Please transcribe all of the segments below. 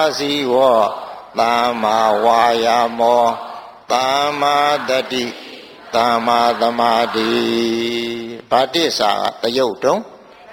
စီဝောသမ္မာဝါယာမောသမ္မာတတိသမ္မာသမာဓိဗာတိစာတယုတ်တုံး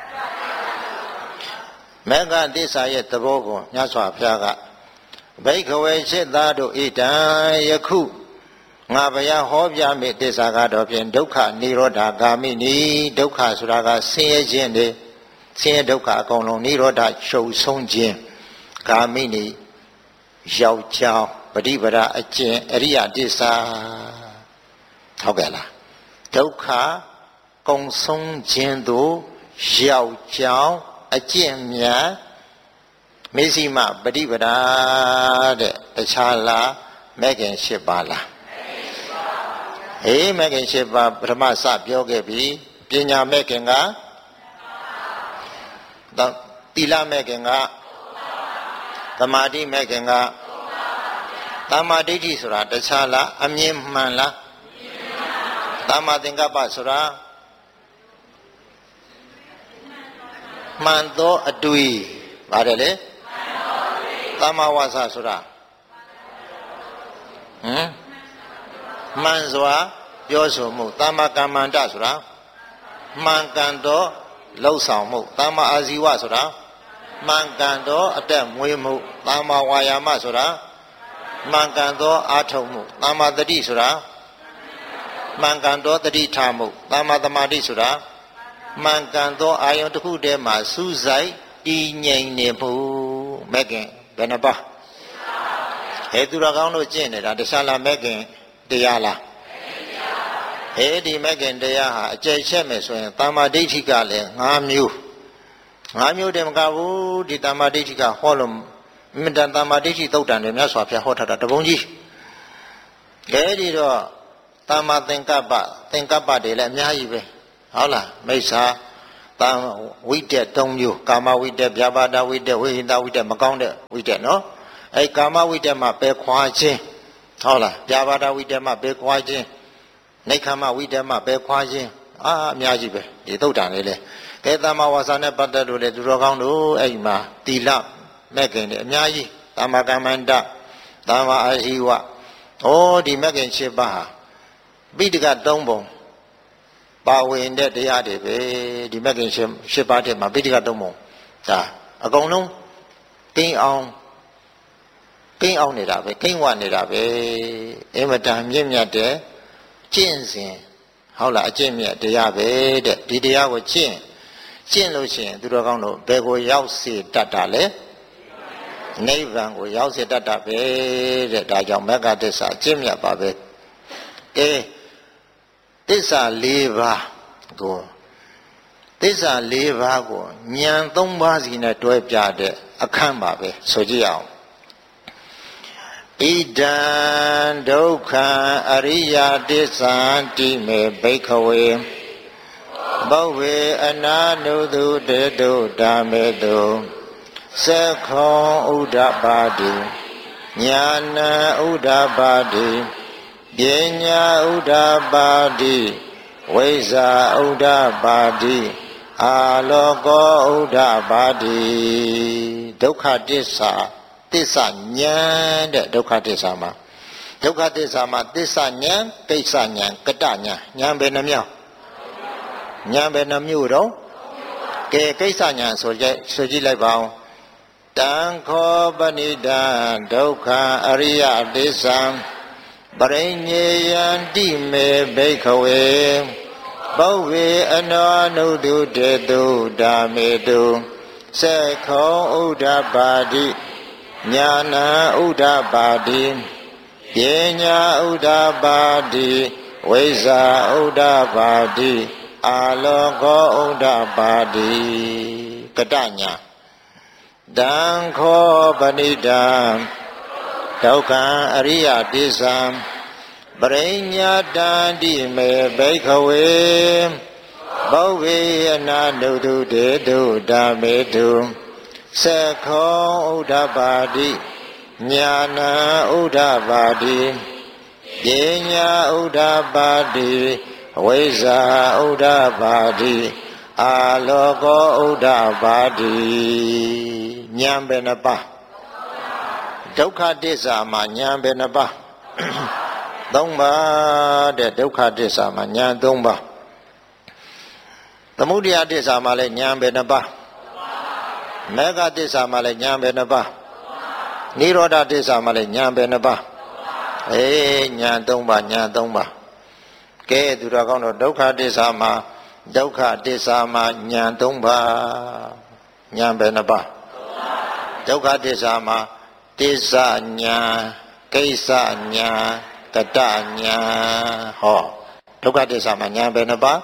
မေဃတိစာရဲ့သဘောကိုမြတ်စွာဘုရားကဘိက္ခဝေရှိသားတို့ဣဒံယခုငါဗျာဟောပြမိတစ္ဆာကတော့ဖြင့်ဒုက္ခនិရောဓဂာမိနိဒုက္ခဆိုတာကဆင်းရဲခြင်းတွေဆင်းရဲဒုက္ခအကုန်လုံးនិရောဓချုပ်ဆုံးခြင်းဂာမိနိရောက်ကြောင်းပฏิပဒါအကျင့်အရိယတစ္ဆာဟုတ်ကဲ့လားဒုက္ခကုံဆုံးခြင်းတို့ရောက်ကြောင်းအကျင့်များမေစီမပฏิပဒါတဲ့တခြားလားမဲခင်၈ပါးလားဟေးမဲခင်၈ပါးပထမစပြောခဲ့ပြီပညာမဲခင်ကသီလမဲခင်ကသမာဓိမဲခင်ကသမ္မာဒိဋ္ဌိဆိုတာတခြားလားအမြင်မှန်လားသမ္မာသင်္ကပ္ပဆိုတာမှန်သောအတွေ့ပါတယ်လေသမ္မာဝါစာဆိုတာမှန်စွာပြောဆိုမှုသမ္မာကမ္မန္တဆိုတာမှန်ကန်သောလှုပ်ဆောင်မှုသမ္မာအာဇီဝဆိုတာမှန်ကန်သောအသက်မွေးမှုသမ္မာဝါယာမဆိုတာမှန်ကန်သောအာထုံမှုသမ္မာတတိဆိုတာမှန်ကန်သောတတိထားမှုသမ္မာသမာဓိဆိုတာမှန်ကန်သောအာယုန်တစ်ခုတည်းမှာစူးစိုက်တည်ငြိမ်နေမှုမဲ့ခင်ဘယ်နှပါဟဲ့သူတော်ကောင်းတို့ကျင့်နေတာတခြားလားမဲ့ခင်တရားလားဟဲ့ဒီမဲ့ခင်တရားဟာအကျယ်ချက်မယ်ဆိုရင်သမ္မာဒိဋ္ဌိကလည်း၅မျိုးတည်းမကဘူးဒီသမ္မာဒိဋ္ဌိကဟောလို့မတန်သမ္မာဒိဋ္ဌိသုတ်တန်တွေမြတ်စွာဘုရားဟောထားတာတပုံကြီးအဲဒီတော့သမ္မာသင်္ကပ္ပတွေလည်းအများကြီးပဲဟုတ်လားမိစ္ဆာသံဝိတက်၃မျိုးကာမဝိတက်ဗျာပါဒဝိတက်ဝိဟိတဝိတက်မကောင်းတဲ့ဝိတက်နော်အဲကာမဝိတက်မှာပယ်ခွာခြင်းဟုတ်လားဗျာပါဒဝိတက်မှာပယ်ခွာခြင်းနိက္ခမဝိတက်မှာပယ်ခွာခြင်းအများကြီးပဲဒီသုတ်တန်လေးလေကဲသမ္မာဝါစာနဲ့ပတ်သက်လို့လေသူတော်ကောင်းတို့အဲ့ဒီမှာသီလမဲ့ခင်တွေအများကြီးသမ္မာကမ္မန္တသမ္မာအာဇီဝဒီမဲ့ခင်၈ပါးဟာပိဋက၃ပုံပါဝင်တဲ့တရားတွေပဲဒီမဲ့ခင်၈ပါးတည်းမှာပိဋက၃ပုံဒါအကုန်လုံးကိန်းအောင်နေတာပဲကိန်းဝနေတာပဲအင်မတန်မြင့်မြတ်တဲ့ကျင့်စဉ်ဟုတ်လားအကျင့်မြတ်တရားပဲတဲ့ဒီတရားကိုကျင့်လို့ရှိရင်သူတော်ကောင်းတို့ဘယ်ကိုရောက်စေတတ်တာလဲနိဗ္ဗာန်ကိုရောက်စေတတ်တာပဲတဲ့ဒါကြောင့်မဂ္ဂသစ္စာအကျင့်မြတ်ပါပဲကဲသစ္စာ၄ပါးကိုဉာဏ်၃ပါးစီနဲ့တွဲပြတဲ့အခန်းပါပဲဆိုကြည့်အောင်ဣဒံဒုက္ခံအရိယတစ္ဆံတိမေဘိက္ခဝေဘောဝေအနာနုတုတေတုဓမ္မေတုသက္ခောဥဒ္ဓပါတိညာဏဥဒ္ဓပါတိပညာဥဒ္ဓပါတိဝိဇ္ဇာဥဒ္ဓပါတိအာလောကောဥဒ္ဓပါတိဒုက္ခသစ္စာဉာဏ်တဲ့ဒုက္ခသစ္စာမှာသစ္စာဉာဏ်ကိစ္စဉာဏ်ကတ္တဉာဏ်ဉာဏ်ဘယ်နှမျိုးတော့ကဲကိစ္စဉာဏ်ဆိုကြည့်လိုက်ပါဦးတံခောပဏိတံဒုက္ခအရိယတစ္ဆံပရိညေယံတိမေဘိက္ခဝေဘောဝေအနောနုတုတေတုဓမ္မေတုသက္ခောဥဒ္ဓပါတိညာဏဥဒ္ဓပါတိပညာဥဒ္ဓပါတိဝိဇ္ဇာဥဒ္ဓပါတိအာလောကောဥဒ္ဓပါတိကတ္တညာတံခောပဏိတံဒုက္ခံအရိယတစ္ဆံပရိညာတံတိမေဘိက္ခဝေဘောဝေအနာနုတုတေတုဓမ္မေတုသက္ခောဥဒ္ဓပါတိညာဏဥဒ္ဓပါတိပညာဥဒ္ဓပါတိဝိဇ္ဇာဥဒ္ဓပါတိအာလောကောဥဒ္ဓပါတိဉာဏ်ဘယ်နှပါဒုက္ခသစ္စာမှာညာဘယ်နှပါးသုံးပါးတဲ့ဒုက္ခသစ္စာမှာညာသုံးပါးသမုဒယသစ္စာမှာလည်းညာဘယ်နှပါးမေဃသစ္စာမှာလည်းညာဘယ်နှပါးနိရောဓသစ္စာမှာလည်းညာဘယ်နှပါးညာသုံးပါးညာသုံးပါးကဲသူတော်ကောင်းတို့ဒုက္ခသစ္စာမှာဒုက္ခသစ္စာမှာညာသုံးပါးညာဘယ်နှပါးဒုက္ခသစ္စာမှာသစ္စာညာကိစ္စညာတတညာဟောဒုက္ခသစ္စာမှာညာဘယ်နှပါး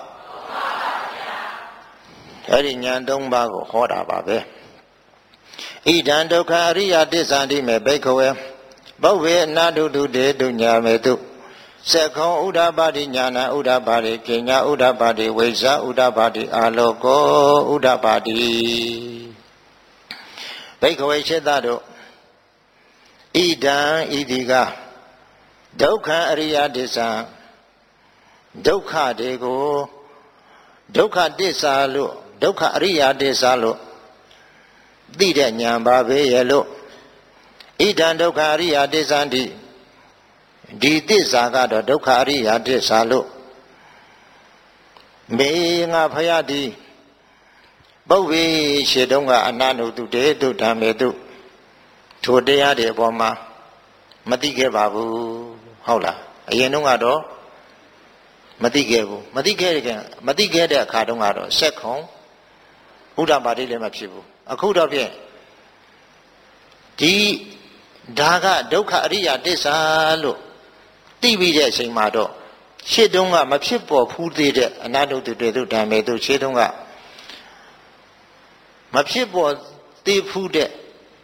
အဲ့ဒီညာသုံးပါးကိုဟောတာပါပဲဣဒံဒုက္ခအရိယသစ္စာတိမေဘိက္ခဝေဘုဗ္ဗေအနာတုတုတေတုညာမေတုသက္ခောဥဒ္ဓပါတိညာဏဥဒ္ဓပါတိပညာဥဒ္ဓပါတိဝိဇ္ဇာဥဒ္ဓပါတိအာလောကောဥဒ္ဓပါတိဘိက္ခဝေရှိသတို့ဣဒံဣတိကဒုက္ခအရိယသစ္စာဒုက္ခတွေကိုဒုက္ခသစ္စာလို့ဒုက္ခအရိယသစ္စာလို့သိတဲ့ဉာဏ်ပါပဲရဲ့လို့ဣဒံဒုက္ခအရိယသစ္စာတိဒီသစ္စာကတော့ဒုက္ခအရိယသစ္စာလို့မေငါဖယားသည်ပုဗ္ဗေရှေတုံးကအနာနုတုတေတုဓမ္မေတုထိုတရားတွေအပေါ်မှာမသိခဲ့ပါဘူးဟုတ်လားအရင်တုန်းကတော့မသိခဲ့ဘူးမသိခဲ့တဲ့အခါတုန်းကတော့စက်ခုံဥဒ္ဓပါတိလည်းမဖြစ်ဘူးအခုတော့ဖြင့်ဒီဒါကဒုက္ခအရိယသစ္စာလို့သိပြီးတဲ့အချိန်မှာတော့ရှေ့တုန်းကမဖြစ်ပေါ်ဖူးသေးတဲ့အနာတုတေတုဓမ္မေတုရှေ့တုန်းကမဖြစ်ပေါ်သေးဖူးတဲ့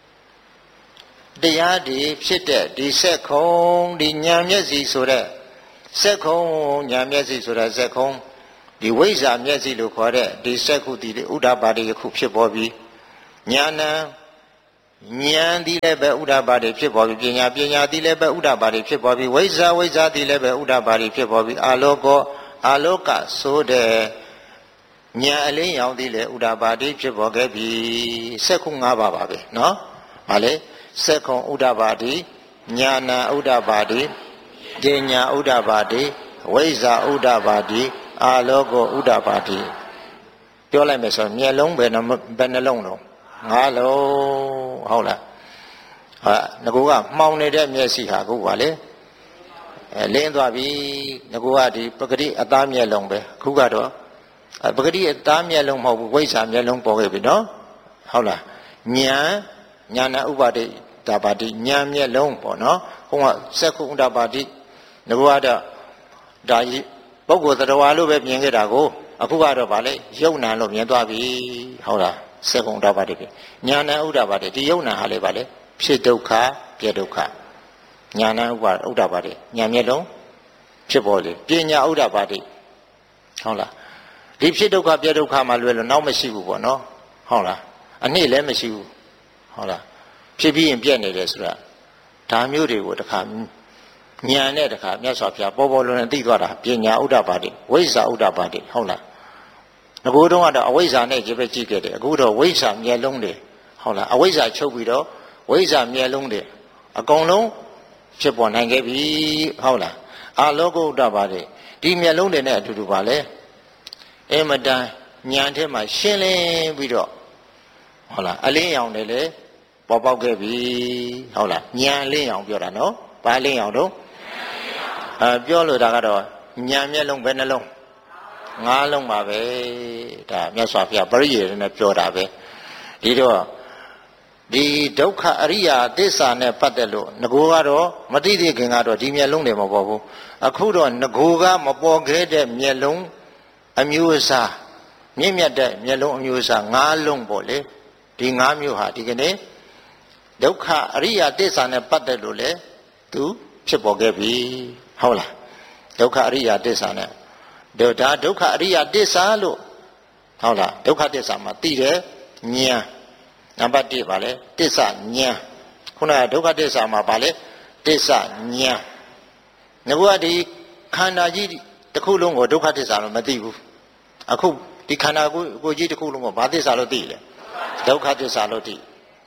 တရားတွေဖြစ်တဲ့ဒီစက်ခုံဒီညာမျက်စိဆိုတဲ့စက်ခုံညာမျက်စိဆိုတဲ့စက်ခုံဒီဝိဇ္ဇာမျက်စိလို့ခေါ်တဲ့ဒီစက်ခုဒီဥဒ္ဓပါတိယခုဖြစ်ပေါ်ပြီးညာဏဉာဏ်ဒီလည်းပဲဥဒ္ဓပါတိဖြစ်ပေါ်ပြီးပညာဒီလည်းပဲဥဒ္ဓပါတိဖြစ်ပေါ်ပြီးဝိဇ္ဇာဒီလည်းပဲဥဒ္ဓပါတိဖြစ်ပေါ်ပြီးအာလောကောအာလောကဆိုတဲ့ဉာဏ်အလင်းရောင်ဒီလည်းဥဒ္ဓပါတိဖြစ်ပေါ်ခဲ့ပြီစက်ခု၅ပါးပါပဲเนาะဗာလေစက္ခုံဥဒ္ဓပါတိညာဏဥဒ္ဓပါတိပညာဥဒ္ဓပါတိဝိဇ္ဇာဥဒ္ဓပါတိအာလောကောဥဒ္ဓပါတိပြောလိုက်မယ်ဆိုရင်မျက်လုံးဘယ်နှလုံးတော့၅လုံးဟုတ်လားဟာငကူကမှောင်နေတဲ့မျက်စိဟာအခုပါလေလင်းသွားပြီငကူကဒီပဂတိအသားမျက်လုံးပဲအခုကတော့ပဂတိအသားမျက်လုံးမဟုတ်ဘူးဝိဇ္ဇာမျက်လုံးပေါ်ခဲ့ပြီနော်ဟုတ်လားညာဏဥပါတိဒါပါတိညာမျက်လုံးပေါ့နော်ဟိုကစက္ခုဥဒ္ဓပါတိငကူကတော့ဒါကြီးပုဂ္ဂိုလ်သတ္တဝါလို့ပဲမြင်ခဲ့တာကိုအခုကတော့ဗာလေယုံနာလို့မြင်သွားပြီဟုတ်လားစက္ခုဥဒ္ဓပါတိညာဏဥဒ္ဓပါတိဒီယုံနာဟာလေဗာလေဖြစ်ဒုက္ခပြဒုက္ခညာဏဥဒ္ဓပါတိညာမျက်လုံးဖြစ်ပေါ်လေပညာဥဒ္ဓပါတိဟုတ်လားဒီဖြစ်ဒုက္ခပြဒုက္ခမှာလွယ်လို့နောက်မရှိဘူးပေါ့နော်ဟုတ်လားအနည်းလည်းမရှိဘူးဟုတ်လားဖြစ်ပြီးရင်ပြက်နေတယ်ဆိုတာဒါမျိုးတွေကိုတခါဉာဏ်နဲ့တခါမြတ်စွာဘုရားပေါ်ပေါ်လွန်လွန်သိသွားတာပညာဥဒ္ဓပါတိဝိဇ္ဇာဥဒ္ဓပါတိဟုတ်လားငကိုတုန်းကတော့အဝိဇ္ဇာနဲ့ကြည့်ပဲကြည့်ခဲ့တယ်အခုတော့ဝိဇ္ဇာမျက်လုံးတွေဟုတ်လားအဝိဇ္ဇာချုပ်ပြီးတော့ဝိဇ္ဇာမျက်လုံးတွေအကုန်လုံးဖြစ်ပေါ်နိုင်ခဲ့ပြီဟုတ်လားအာလောကုတ္တပါတိဒီမျက်လုံးတွေနဲ့အတူတူပါလေအမတန်ဉာဏ်ထဲမှာရှင်းလင်းပြီးတော့ဟုတ်လားအလင်းရောင်တယ်လေပေါ်ပေါက်ခဲ့ပြီဟုတ်လားဉာဏ်လင်းရောင်ပြောတာနော်ဘာလင်းရောင်တော့ပြောလို့ဒါကတော့ဉာဏ်မျက်လုံးဘယ်နှလုံး၅လုံးပါပဲဒါမြတ်စွာဘုရားပရိယေနဲ့ပြောတာပဲဒီတော့ဒီဒုက္ခအရိယာသစ္စာနဲ့ပတ်သက်လို့ငကိုကတော့မသိသေးခင်ကတော့ဒီမျက်လုံးတွေမပေါ်ဘူးအခုတော့ငကိုကမပေါ်ခဲ့တဲ့မျက်လုံးအမျိုးအစားမြင့်မြတ်တဲ့မျက်လုံးအမျိုးအစား၅လုံးပေါ့လေဒီ၅မျိုးဟာဒီကနေ့ဒုက္ခအရိယာသစ္စာနဲ့ပတ်သက်လို့လေသူဖြစ်ပေါ်ခဲ့ပြီဟုတ်လားဒုက္ခအရိယာသစ္စာနဲ့ဒါဒုက္ခအရိယာသစ္စာလို့ဟုတ်လားဒုက္ခသစ္စာမှာသိတယ်ဉာဏ်နံပါတ်1ပါလေသစ္စာဉာဏ်ခုနကဒုက္ခသစ္စာမှာပါလေသစ္စာဉာဏ်ငါကဒီခန္ဓာကြီးတစ်ခုလုံးကိုဒုက္ခသစ္စာလို့မသိဘူးအခုဒီခန္ဓာကိုယ်ကြီးတစ်ခုလုံးကိုဘာသစ္စာလို့သိလဲဒုက္ခသစ္စာလို့သိ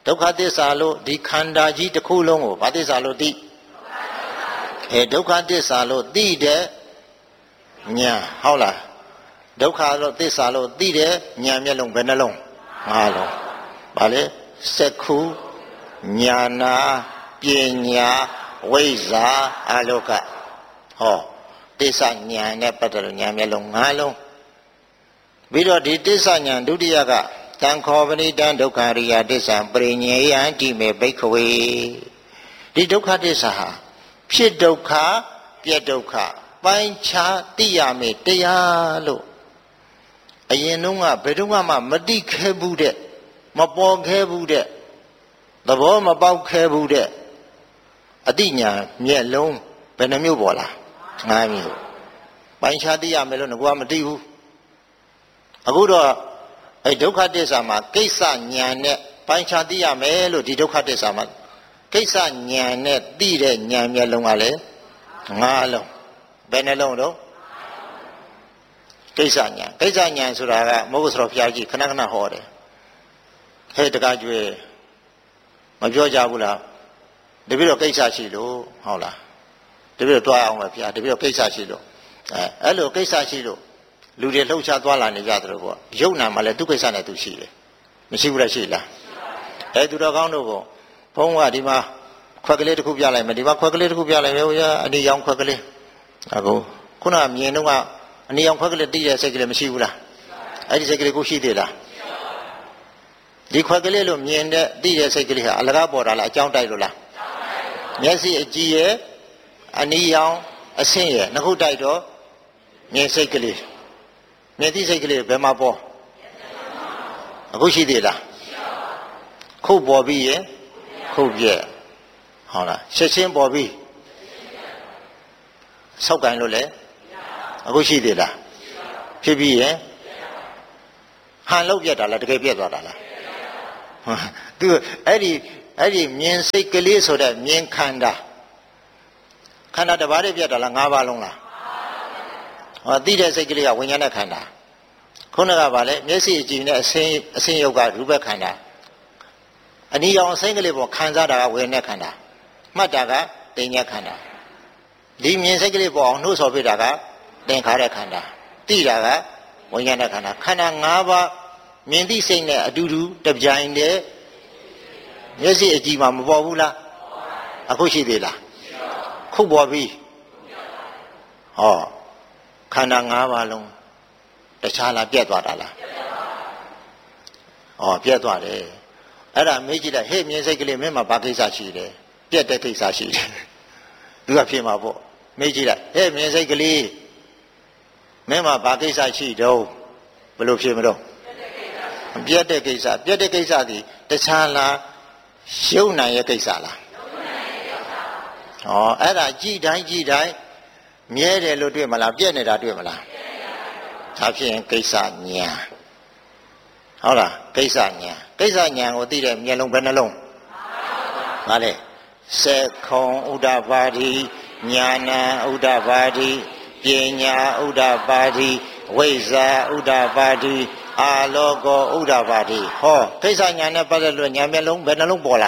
ဒုက္ခသစ္စာလို့ဒီခန္ဓာကြီးတစ်ခုလုံးကိုဘာသစ္စာလို့သိဒုက္ခသစ္စာလို့သိတဲ့ဉာဏ်ဟုတ်လားဒုက္ခလို့သစ္စာလို့သိတဲ့ဉာဏ်မျက်လုံးဘယ်နှလုံး၅လုံးဘာလဲစက္ခုဉာဏပညာဝိဇ္ဇာအာလောကဟောသစ္စာဉာဏ်နဲ့ပတ်သက်လို့ဉာဏ်မျက်လုံး၅လုံးပြီးတော့ဒီသစ္စာဉာဏ်ဒုတိယကတံခောပဏိတံဒုက္ခရိယသစ္စာပရိညေယံတိမေဘိက္ခဝေဒီဒုက္ခသစ္စာဟာဖြစ်ဒုက္ခပြက်ဒုက္ခပိုင်းခြားသိရမယ်တရားလို့အရင်တုန်းကဘယ်တော့မှမသိခဲ့ဘူးတဲ့မပေါ်ခဲ့ဘူးတဲ့သဘောမပေါက်ခဲ့ဘူးတဲ့အတိညာမျက်လုံးဘယ်နှမျိုးပေါ်လာ၅မျိုးပိုင်းခြားသိရမယ်လို့ငါကမသိဘူးအခုတော့အဲဒုက္ခသစ္စာမှာကိစ္စဉာဏ်နဲ့ပိုင်းခြားသိရမယ်လို့ဒီဒုက္ခသစ္စာမှာကိစ္စဉာဏ်နဲ့သိတဲ့ဉာဏ်မျက်လုံးကလည်း၅လုံးဘယ်နှလုံးတော့ကိစ္စဉာဏ်ဆိုတာကမဟုတ်ဆိုတော့ဘုရားကြီးခဏခဏဟောတယ်ဟဲ့တကားကျွေးမပြောကြဘူးလားတပည့်တော်ကိစ္စရှိလို့ဟုတ်လားတပည့်တော်တွားအောင်ပဲဘုရားတပည့်တော်ကိစ္စရှိလို့အဲ့လိုကိစ္စရှိလို့လူတွေလှုပ်ရှားသွားလာနေကြတယ်လို့ပေါ့ယုံနာမှာလည်းသူကိစ္စနဲ့သူရှိတယ်မရှိဘူးလားရှိလားသူတော်ကောင်းတို့ကိုဘုန်းကဒီမှာခွက်ကလေးတစ်ခုပြလိုက်မယ်ဒီမှာခွက်ကလေးတစ်ခုပြလိုက်မယ်ဟိုအနီရောင်ခွက်ကလေးအခုခုနကမြင်တော့ကအနီရောင်ခွက်ကလေးတည်တဲ့စိတ်ကလေးမရှိဘူးလားအဲ့ဒီစိတ်ကလေးကိုရှိသေးလားဒီခွက်ကလေးလို့မြင်တဲ့တည်တဲ့စိတ်ကလေးဟာအလကားပေါ်တာလားအကြောင်းတိုက်လို့လားမျက်စိအကြည့်ရဲ့အနီရောင်အဆင့်ရဲ့နှစ်ခုတိုက်တော့မြင်စိတ်ကလေးမြင်သည့်စိတ်ကလေးဘယ်မှာပေါ်အခုရှိသေးလားခုပေါ်ပြီးရင်ခုပြည့်ဟုတ်လားချက်ချင်းပေါ်ပြီးဆောက်ကင်လို့လေအခုရှိသေးလားဖြစ်ပြီးရင်ဟန်လောက်ပြတ်တာလားတကယ်ပြတ်သွားတာလားသူအဲ့ဒီမြင်စိတ်ကလေးဆိုတဲ့မြင်ခန္ဓာတစ်ပါးတည်းပြတ်တာလား၅ပါးလုံးလားသိတဲ့စိတ်ကလေးကဝိညာဉ်နဲ့ခန္ဓာခုနကဗာလဲမျက်စိအကြည့်နဲ့အစင်းယုတ်ကရူပခန္ဓာအနီရောင်အစိမ်းကလေးပေါ်ခံစားတာကဝေဒနာခန္ဓာမှတ်တာကသင်္ညာခန္ဓာဒီမြင်စိတ်ကလေးပေါ်အောင်နှိုးဆော်ပြတာကသင်္ခါရခန္ဓာသိတာကဝိညာဉ်ခန္ဓာခန္ဓာ၅ပါးမြင်သိစိတ်နဲ့အတူတူတပြိုင်တည်းမျက်စိအကြည့်မှာမပေါ်ဘူးလားအခုရှိသေးလားခုပေါ်ပြီဟောခန္ဓာ၅ပါးလုံးတခြားလားပြတ်သွားတာလားပြတ်သွားတယ်အဲ့ဒါမေးကြည့်လိုက်ဟေ့မြင်စိတ်ကလေးမင်းမှာဘာကိစ္စရှိတယ်ပြတ်တဲ့ကိစ္စရှိတယ်သူကဖြေမှာပေါ့မေးကြည့်လိုက်ဟဲ့မြင်စိတ်ကလေးမင်းမှာဘာကိစ္စရှိတော့ဘယ်လိုဖြေမလို့ပြတ်တဲ့ကိစ္စဒီတခြားလားရှုံနိုင်ရဲ့ကိစ္စလားအဲ့ဒါကြည်တိုင်းမြဲတယ်လို့တွေ့မလားပြတ်နေတာတွေ့မလားဒါဖြင့်ကိစ္စညာဟုတ်လားကိစ္စညာကိုသိတဲ့မျက်လုံးဘယ်နှလုံးဟာလေစေခုံဥဒ္ဒပါတိညာဏဥဒ္ဒပါတိပညာဥဒ္ဒပါတိဝိဇ္ဇာဥဒ္ဒပါတိအာလောကောဥဒ္ဒပါတိဟောကိစ္စညာနဲ့ပတ်သက်လို့ညာမျက်လုံးဘယ်နှလုံးပေါ်လာ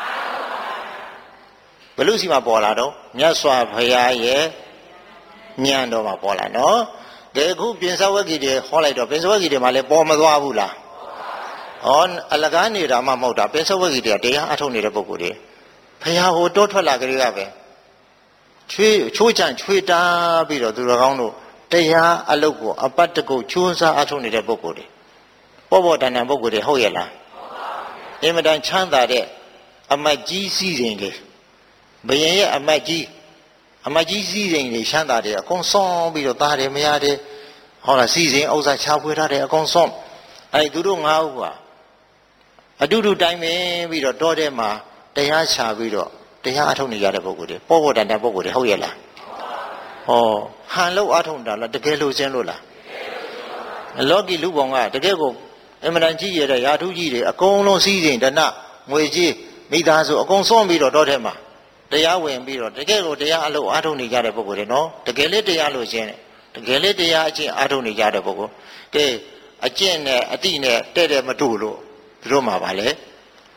ဘယ်လိုစီမှာပေါ်လာတော့မြတ်စွာဘုရားရဲ့ဉာဏ်တော်မှာပေါ်လာနော်ဒီခုပြင်စဝဂ္ဂီတွေဟောလိုက်တော့ပြင်စဝဂ္ဂီတွေမှာလည်းပေါ်မသွားဘူးလားအလကားနေတာမှမဟုတ်တာပြင်စဝဂ္ဂီတွေကတရားအထုတ်နေတဲ့ပုဂ္ဂိုလ်တွေဘုရားဟိုတောထွက်လာကြရပဲချိုးချန့်ချွေတားပြီးတော့သူတော်ကောင်းတို့တရားအလုပ်ကိုအပတ်တကုတ်ချိုးစားအထုတ်နေတဲ့ပုဂ္ဂိုလ်တွေပေါ်တန်တန်ပုဂ္ဂိုလ်တွေဟုတ်ရဲ့လားအင်မတန်ချမ်းသာတဲ့အမတ်ကြီးစည်းစိမ်တွေဘယင်ရဲ့အမတ်ကြီးစည်းစိမ်တွေချမ်းသာတယ်အကုန်ဆုံးပြီးတော့သားတယ်မရတယ်ဟုတ်လားစည်းစိမ်ဥစ္စာချပွေထားတယ်အကုန်ဆုံးသူတို့၅ဦးကအတူတူတိုင်းပင်ပြီးတော့တောထဲမှာတရားချပြီးတော့တရားအထုတ်နေရတဲ့ပုဂ္ဂိုလ်တွေပေါ်တန်တန်ပုဂ္ဂိုလ်တွေဟုတ်ရဲ့လားဟန်လို့အထုတ်တာလားတကယ်လို့ခြင်းလို့လားလောကီလူပေါင်းကတကယ်ကိုအမှန်တန်ကြီးရတဲ့ယာထုကြီးတွေအကုန်လုံးစည်းစိမ်တဏငွေကြီးမိသားစုအကုန်ဆုံးပြီးတော့တောထဲမှာတရားဝင်ပြီးတော့တကယ်ကိုတရားအလုပ်အထုတ်နေကြတဲ့ပုဂ္ဂိုလ်တွေနော်တကယ်လေးတရားလို့ခြင်းတကယ်လေးတရားအကျင့်အထုတ်နေကြတဲ့ပုဂ္ဂိုလ်ကဲအကျင့်နဲ့အတိနဲ့တဲ့မတူလို့သူတို့မှာပါလေတ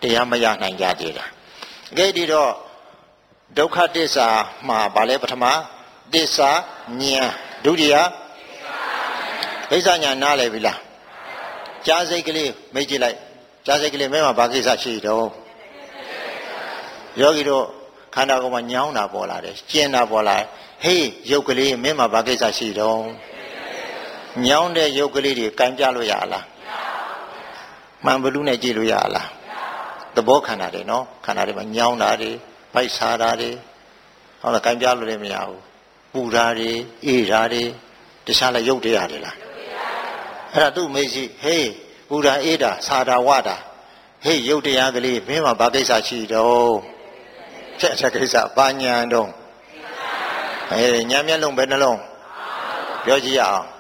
တရားမရနိုင်ကြသေးတာအကဲဒီတော့ဒုက္ခသစ္စာမှာဗာလဲပထမသစ္စာဉာဏ်ဒုတိယကိစ္စဉာဏ်နားလည်ပြီလားကြားစိတ်ကလေးမိတ်ကြည့်လိုက်ကြားစိတ်ကလေးမဲမှာဘာကိစ္စရှိတော့ယောဂီတို့ခန္ဓာကိုယ်မှာညောင်းတာပေါ်လာတယ်ကျင်တာပေါ်လာဟေးရုပ်ကလေးမင်းမှာဘာကိစ္စရှိတော့ညောင်းတဲ့ရုပ်ကလေးတွေကင်ပြလို့ရလားမှန်ဘလူးနဲ့ကြည့်လို့ရလားသဘောခန္ဓာတွေနော်ခန္ဓာတွေမှာညောင်းတာတွေဗိုက်စားတာတွေဟုတ်လားကင်ပြလို့လည်းမရဘူးပူတာတွေအေးတာတွေတခြားလည်းရုပ်တရားတွေလားအဲ့ဒါသူ့မေးရှိဟေးပူတာအေးတာစားတာဝတာဟေးရုပ်တရားကလေးမင်းမှာဘာကိစ္စရှိတော့ချက်ကိစ္စဘာညာတော့ဟေးညာမျက်လုံးပဲနှလုံးပြောကြည့်ရအောင်